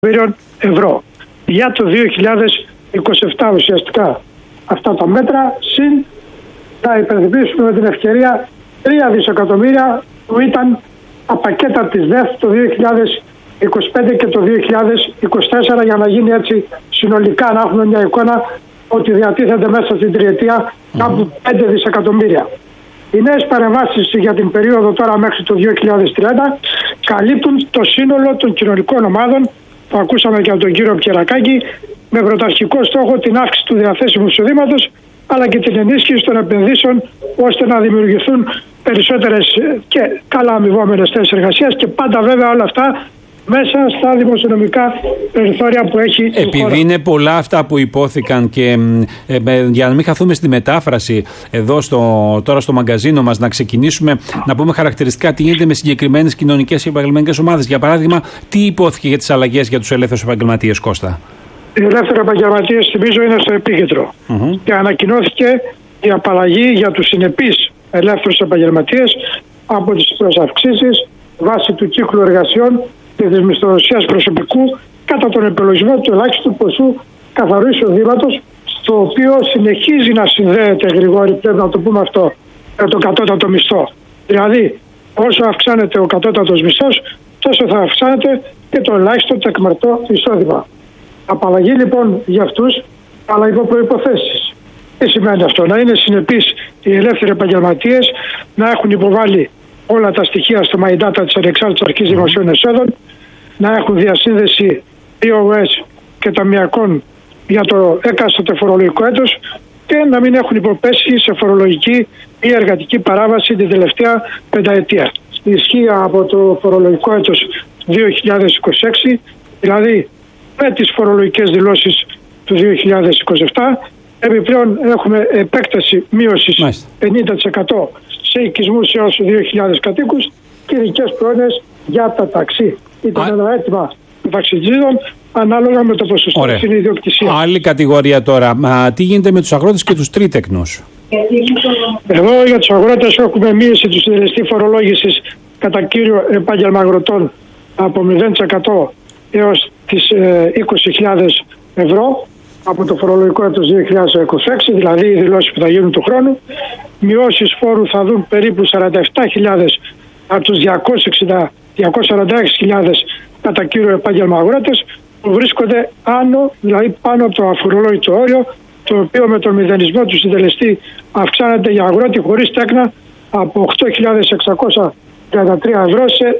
ευρώ. Για το 2027 ουσιαστικά αυτά τα μέτρα, συν θα υπενθυμίσουμε με την ευκαιρία 3 δισεκατομμύρια που ήταν τα πακέτα της ΔΕΘ το 2025 και το 2024, για να γίνει έτσι συνολικά, να έχουμε μια εικόνα ότι διατίθεται μέσα στην τριετία κάπου 5 δισεκατομμύρια. Οι νέες παρεμβάσεις για την περίοδο τώρα μέχρι το 2030 καλύπτουν το σύνολο των κοινωνικών ομάδων που ακούσαμε και από τον κύριο Πιερακάκη, με πρωταρχικό στόχο την αύξηση του διαθέσιμου εισοδήματος, αλλά και την ενίσχυση των επενδύσεων, ώστε να δημιουργηθούν περισσότερες και καλά αμοιβόμενες θέσεις εργασίας, και πάντα βέβαια όλα αυτά μέσα στα δημοσιονομικά περιθώρια που έχει η χώρα. Επειδή είναι πολλά αυτά που υπόθηκαν και για να μην χαθούμε στη μετάφραση εδώ τώρα στο μαγκαζίνο μας, να ξεκινήσουμε να πούμε χαρακτηριστικά τι γίνεται με συγκεκριμένες κοινωνικές και επαγγελματικές ομάδες. Για παράδειγμα, τι υπόθηκε για τις αλλαγές για τους ελεύθερους επαγγελματίες, Κώστα? Οι ελεύθεροι επαγγελματίες, θυμίζω, είναι στο επίκεντρο. Και ανακοινώθηκε η απαλλαγή για τους συνεπείς ελεύθερους επαγγελματίες από τις προσαυξήσεις βάσει του κύκλου εργασιών και της μισθοδοσίας προσωπικού κατά τον επιλογισμό του ελάχιστου ποσού καθαρού εισοδήματος, το οποίο συνεχίζει να συνδέεται, Γρηγόρη, πρέπει να το πούμε αυτό, με τον κατώτατο μισθό. Δηλαδή, όσο αυξάνεται ο κατώτατος μισθός, τόσο θα αυξάνεται και το ελάχιστο τεκμαρτό εισόδημα. Απαλλαγή λοιπόν για αυτούς, αλλά υπό προϋποθέσεις. Τι σημαίνει αυτό? Να είναι συνεπείς οι ελεύθεροι επαγγελματίες, να έχουν υποβάλει όλα τα στοιχεία στο MyData της Ανεξάρτητης Αρχής Δημοσίων Εσόδων, να έχουν διασύνδεση POS και ταμιακών για το έκαστοτε φορολογικό έτος και να μην έχουν υποπέσει σε φορολογική ή εργατική παράβαση την τελευταία πενταετία. Ισχύει από το φορολογικό έτος 2026, δηλαδή με τις φορολογικές δηλώσεις του 2027, επιπλέον έχουμε επέκταση μείωσης 50% σε οικισμούς έως 2.000 κατοίκους και ειδικές πρόνοιες για τα ταξί. Ήταν ένα αίτημα των ταξιτζίδων ανάλογα με το ποσοστό στην ιδιοκτησία. Άλλη κατηγορία τώρα. Τι γίνεται με τους αγρότες και τους τρίτεκνους? Εδώ για τους αγρότες έχουμε μείωση του συντελεστή φορολόγησης κατά κύριο επάγγελμα αγροτών από 0% έως τις 20.000 ευρώ από το φορολογικό έτος 2026, δηλαδή οι δηλώσεις που θα γίνουν του χρόνου. Μειώσεις φόρου θα δουν περίπου 47.000 από τους 246.000 κατά κύριο επάγγελμα αγρότες, που βρίσκονται άνω, δηλαδή πάνω από το αφορολόγητο όριο, το οποίο με τον μηδενισμό του συντελεστή αυξάνεται για αγρότη χωρίς τέκνα από 8.633 ευρώ σε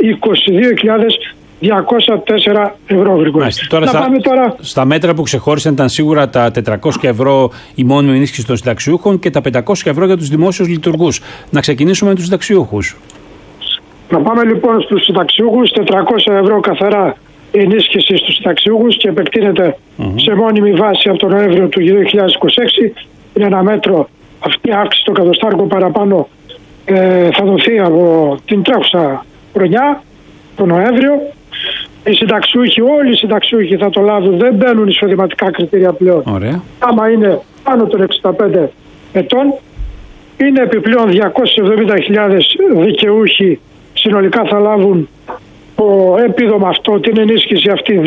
22.204 ευρώ. Τώρα στα μέτρα που ξεχώρισαν ήταν σίγουρα τα 400 ευρώ η μόνιμη ενίσχυση των συνταξιούχων και τα 500 ευρώ για τους δημόσιους λειτουργούς. Να ξεκινήσουμε με τους συνταξιούχους. Να πάμε λοιπόν στους συνταξιούχους. 400 ευρώ καθαρά ενίσχυση στους συνταξιούχους και επεκτείνεται σε μόνιμη βάση από τον Νοέμβριο του 2026. Είναι ένα μέτρο. Αυτή η αύξηση το κατοστάρκο παραπάνω θα δοθεί από την τρέχουσα χρονιά, τον Νοέμβριο. Οι συνταξιούχοι, όλοι οι συνταξιούχοι θα το λάβουν, δεν μπαίνουν εισοδηματικά κριτήρια πλέον. Ωραία. Άμα είναι πάνω των 65 ετών, είναι επιπλέον 270.000 δικαιούχοι συνολικά θα λάβουν το επίδομα αυτό, την ενίσχυση αυτή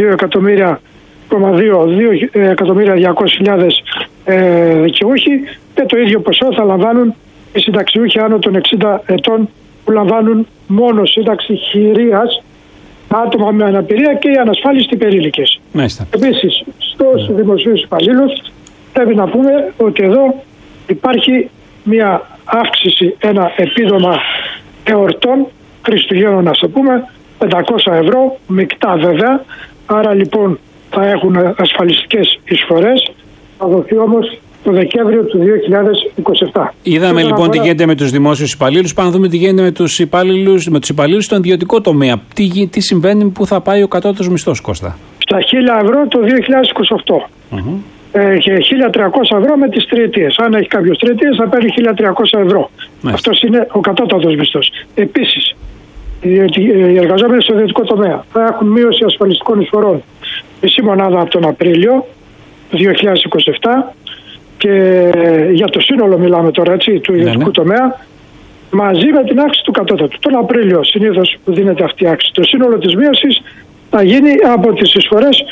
2.200.000 δικαιούχοι, και το ίδιο ποσό θα λαμβάνουν οι συνταξιούχοι άνω των 60 ετών που λαμβάνουν μόνο σύνταξη χειρίας, άτομα με αναπηρία και οι ανασφάλιστοι περίλικες. Επίσης, στους δημοσίους υπαλλήλους πρέπει να πούμε ότι εδώ υπάρχει μια αύξηση, ένα επίδομα εορτών Χριστουγέννων, να το πούμε, 500 ευρώ, μεικτά βέβαια, άρα λοιπόν θα έχουν ασφαλιστικές εισφορές, θα δοθεί όμως το Δεκέμβριο του 2027. Είδαμε λοιπόν τι γίνεται με τους δημόσιους υπαλλήλους. Πάμε να δούμε τι γίνεται με τους υπαλλήλους στον ιδιωτικό τομέα. Τι συμβαίνει, πού θα πάει ο κατώτατος μισθός, Κώστα? Στα 1.000 ευρώ το 2028. Και 1.300 ευρώ με τις τριετίες. Αν έχει κάποιος τριετίες θα παίρνει 1.300 ευρώ. Αυτός είναι ο κατώτατος μισθός. Επίσης, οι εργαζόμενοι στο ιδιωτικό τομέα θα έχουν μείωση ασφαλιστικών εισφορών μισή μονάδα από τον Απρίλιο του 2027. Και για το σύνολο μιλάμε τώρα, έτσι, του ιδιωτικού τομέα, μαζί με την αύξηση του κατώτατου. Τον Απρίλιο συνήθως που δίνεται αυτή η αύξηση. Το σύνολο της μείωσης θα γίνει από τις εισφορές